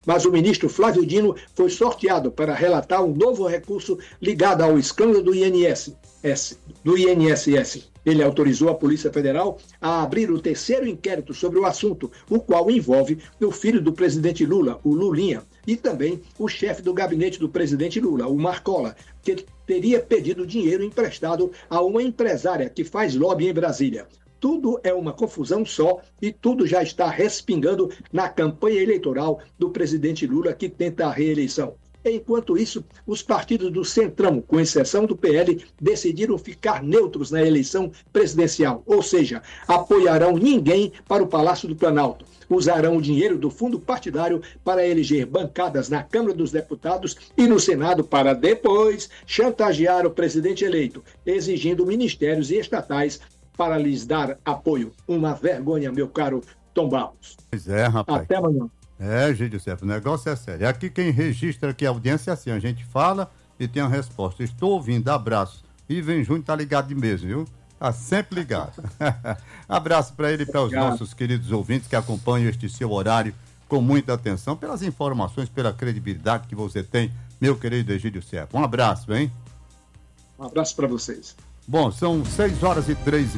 mas o ministro Flávio Dino foi sorteado para relatar um novo recurso ligado ao escândalo do INSS. Ele autorizou a Polícia Federal a abrir o terceiro inquérito sobre o assunto, o qual envolve o filho do presidente Lula, o Lulinha, e também o chefe do gabinete do presidente Lula, o Marcola, que teria pedido dinheiro emprestado a uma empresária que faz lobby em Brasília. Tudo é uma confusão só e tudo já está respingando na campanha eleitoral do presidente Lula, que tenta a reeleição. Enquanto isso, os partidos do Centrão, com exceção do PL, decidiram ficar neutros na eleição presidencial, ou seja, apoiarão ninguém para o Palácio do Planalto. Usarão o dinheiro do fundo partidário para eleger bancadas na Câmara dos Deputados e no Senado para depois chantagear o presidente eleito, exigindo ministérios e estatais para lhes dar apoio. Uma vergonha, meu caro Tom Barros. Pois é, rapaz. Até amanhã. Gídio Serpa, o negócio é sério. Aqui quem registra aqui a audiência é assim, a gente fala e tem a resposta. Estou ouvindo, abraço. E vem Júnior, tá ligado de mesmo, viu? Tá sempre ligado. Abraço para ele e para os nossos queridos ouvintes que acompanham este seu horário com muita atenção, pelas informações, pela credibilidade que você tem, meu querido Egídio Serpa. Um abraço, hein? Um abraço para vocês. Bom, são 6h03.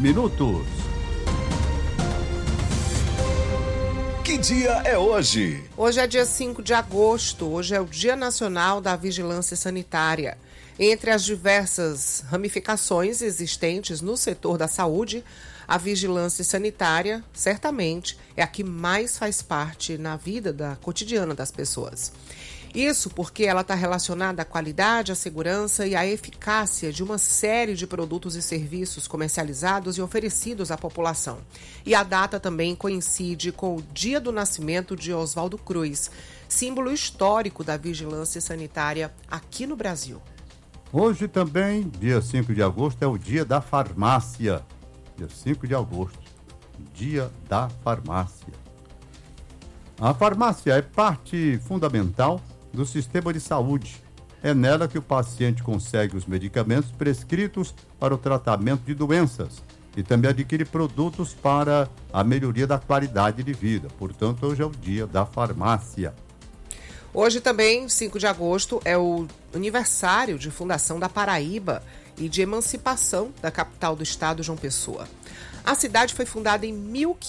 Que dia é hoje? Hoje é dia 5 de agosto, hoje é o Dia Nacional da Vigilância Sanitária. Entre as diversas ramificações existentes no setor da saúde, a vigilância sanitária, certamente, é a que mais faz parte na vida cotidiana das pessoas. Isso porque ela está relacionada à qualidade, à segurança e à eficácia de uma série de produtos e serviços comercializados e oferecidos à população. E a data também coincide com o dia do nascimento de Oswaldo Cruz, símbolo histórico da vigilância sanitária aqui no Brasil. Hoje também, dia 5 de agosto, é o dia da farmácia. Dia 5 de agosto, dia da farmácia. A farmácia é parte fundamental do sistema de saúde. É nela que o paciente consegue os medicamentos prescritos para o tratamento de doenças e também adquire produtos para a melhoria da qualidade de vida. Portanto, hoje é o dia da farmácia. Hoje também, 5 de agosto, é o aniversário de fundação da Paraíba e de emancipação da capital do estado, João Pessoa. A cidade foi fundada em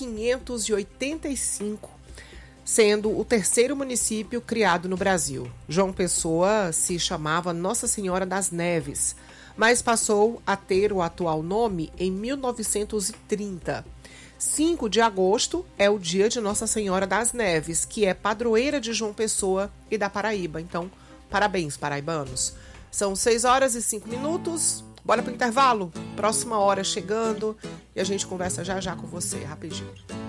1585, sendo o terceiro município criado no Brasil. João Pessoa se chamava Nossa Senhora das Neves, mas passou a ter o atual nome em 1930. 5 de agosto é o dia de Nossa Senhora das Neves, que é padroeira de João Pessoa e da Paraíba. Então, parabéns, paraibanos. São 6h05. Bora pro intervalo? Próxima hora chegando e a gente conversa já com você, rapidinho.